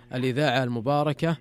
الإذاعة المباركة.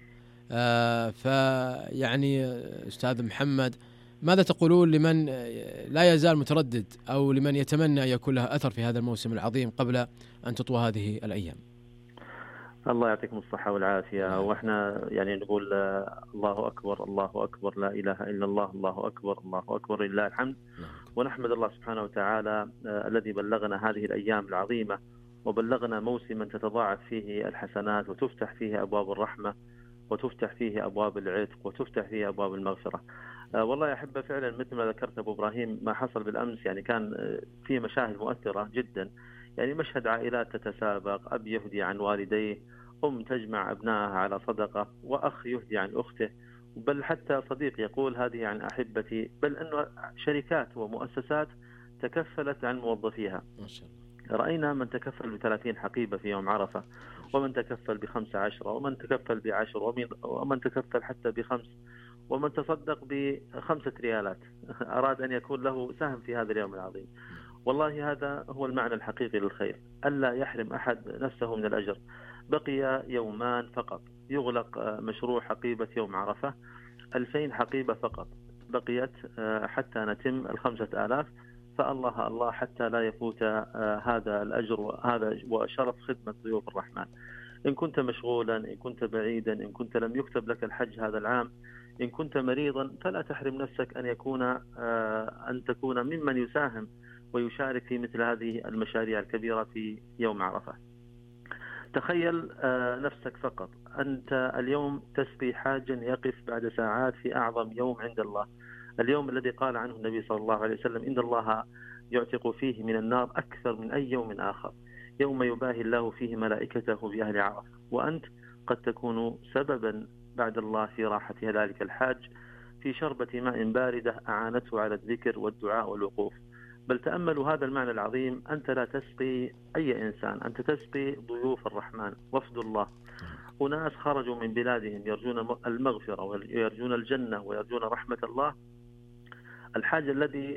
فيعني أستاذ محمد، ماذا تقولون لمن لا يزال متردد أو لمن يتمنى أن يكون له أثر في هذا الموسم العظيم قبل أن تطوى هذه الأيام؟ الله يعطيكم الصحة والعافية. وإحنا يعني نقول الله أكبر الله أكبر لا إله إلا الله، الله أكبر الله أكبر لله الحمد. ونحمد الله سبحانه وتعالى الذي بلغنا هذه الأيام العظيمة، وبلغنا موسما تتضاعف فيه الحسنات، وتفتح فيه أبواب الرحمة، وتفتح فيه أبواب العتق، وتفتح فيه أبواب المغفرة. والله يا أحبة، فعلا مثل ما ذكرت أبو إبراهيم، ما حصل بالأمس يعني كان فيه مشاهد مؤثرة جدا. يعني مشهد عائلات تتسابق، أب يهدي عن والديه، أم تجمع أبنائها على صدقة، وأخ يهدي عن أخته، بل حتى صديق يقول هذه عن أحبتي، بل أنه شركات ومؤسسات تكفلت عن موظفيها. ما شاء الله. رأينا من تكفل ب30 حقيبة في يوم عرفة، ومن تكفل ب15، ومن تكفل ب10، ومن تكفل حتى ب5، ومن تصدق ب5 ريالات أراد أن يكون له سهم في هذا اليوم العظيم. والله هذا هو المعنى الحقيقي للخير، ألا يحرم أحد نفسه من الأجر. بقي يومان فقط يغلق مشروع حقيبة يوم عرفة، 2000 حقيبة فقط بقيت حتى نتم 5000. فالله الله حتى لا يفوت هذا الأجر وهذا وشرف خدمة ضيوف الرحمن. إن كنت مشغولا، إن كنت بعيدا، إن كنت لم يكتب لك الحج هذا العام، إن كنت مريضا، فلا تحرم نفسك أن تكون ممن يساهم ويشارك في مثل هذه المشاريع الكبيرة في يوم عرفة. تخيل نفسك فقط أنت اليوم تسقي حاجا يقف بعد ساعات في أعظم يوم عند الله، اليوم الذي قال عنه النبي صلى الله عليه وسلم إن الله يعتق فيه من النار أكثر من أي يوم آخر، يوم يباهي الله فيه ملائكته بأهل عرفة، وأنت قد تكون سببا بعد الله في راحة ذلك الحاج، في شربة ماء باردة أعانته على الذكر والدعاء والوقوف. بل تأملوا هذا المعنى العظيم، أنت لا تسقي أي إنسان، أنت تسقي ضيوف الرحمن وفد الله، أناس خرجوا من بلادهم يرجون المغفرة ويرجون الجنة ويرجون رحمة الله. الحاج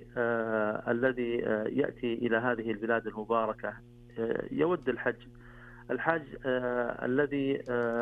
الذي يأتي إلى هذه البلاد المباركة يود الحاج الذي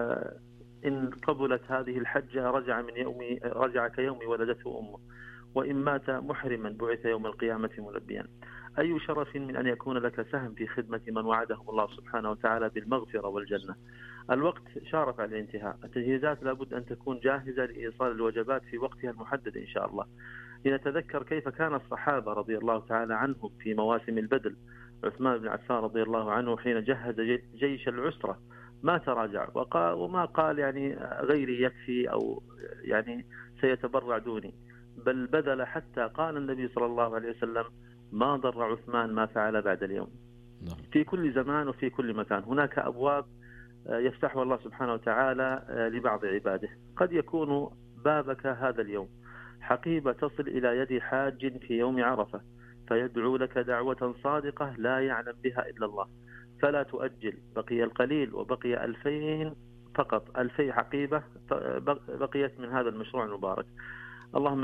إن قبلت هذه الحجة رجع كيوم ولدته أمه، وإن مات محرما بعث يوم القيامة ملبيا. أي شرف من أن يكون لك سهم في خدمة من وعدهم الله سبحانه وتعالى بالمغفرة والجنة. الوقت شارف على الانتهاء، التجهيزات لابد أن تكون جاهزة لإيصال الوجبات في وقتها المحدد إن شاء الله. لنتذكر كيف كان الصحابة رضي الله تعالى عنهم في مواسم البذل. عثمان بن عفان رضي الله عنه حين جهز جيش العسرة ما تراجع وما قال يعني غيري يكفي أو يعني سيتبرع دوني، بل بذل حتى قال النبي صلى الله عليه وسلم ما ضر عثمان ما فعل بعد اليوم. في كل زمان وفي كل مكان هناك أبواب يفتحها الله سبحانه وتعالى لبعض عباده. قد يكون بابك هذا اليوم حقيبة تصل إلى يد حاج في يوم عرفة، فيدعو لك دعوة صادقة لا يعلم بها إلا الله، فلا تؤجل. بقي القليل وبقي 2000 فقط، 2000 حقيبة بقيت من هذا المشروع المبارك. اللهم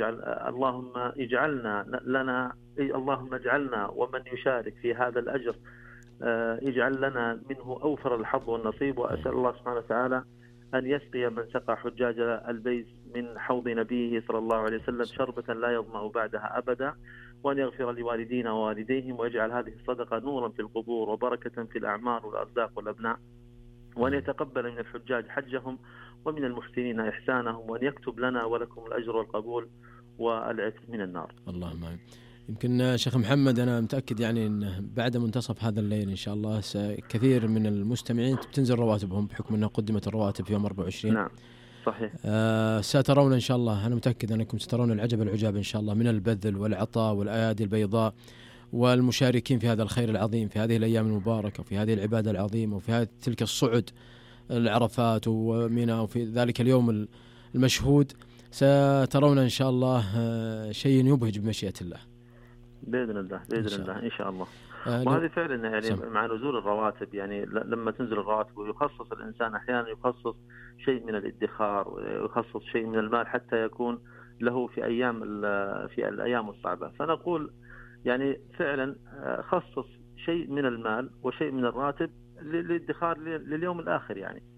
اللهم اجعلنا ومن يشارك في هذا الأجر اجعل لنا منه أوفر الحظ والنصيب. وأسأل الله سبحانه وتعالى أن يسقي من سقى حجاج البيت من حوض نبيه صلى الله عليه وسلم شربة لا يظمأ بعدها أبدا، وأن يغفر لوالدينا ووالديهم، ويجعل هذه الصدقة نورا في القبور وبركة في الأعمار والأرزاق والأبناء، وأن يتقبل من الحجاج حجهم ومن المحسنين إحسانهم، وأن يكتب لنا ولكم الأجر والقبول والعتق من النار. اللهم آمين. يمكن شيخ محمد أنا متأكد يعني أن بعد منتصف هذا الليل إن شاء الله كثير من المستمعين تنزل رواتبهم بحكم أنها قدمت الرواتب في يوم 24. نعم صحيح. سترون إن شاء الله، أنا متأكد أنكم سترون العجاب إن شاء الله من البذل والعطاء والأيادي البيضاء والمشاركين في هذا الخير العظيم في هذه الأيام المباركة وفي هذه العبادة العظيمة وفي تلك الصعد العرفات ومنى وفي ذلك اليوم المشهود. سترون إن شاء الله شيء يبهج بمشيئة الله بإذن الله إن شاء الله. وهذه فعلا يعني مع نزول الرواتب، يعني لما تنزل الرواتب ويخصص الإنسان أحيانا يخصص شيء من الادخار ويخصص شيء من المال حتى يكون له في الأيام الصعبة. فنقول يعني فعلا خصص شيء من المال وشيء من الراتب للادخار لليوم الآخر، يعني